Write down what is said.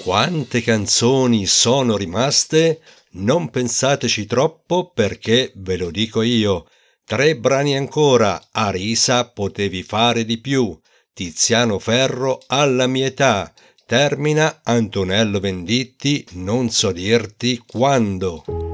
Quante canzoni sono rimaste? Non pensateci troppo perché ve lo dico io. 3 brani ancora, a risa potevi fare di più. Tiziano Ferro alla mia età. Termina Antonello Venditti, non so dirti quando.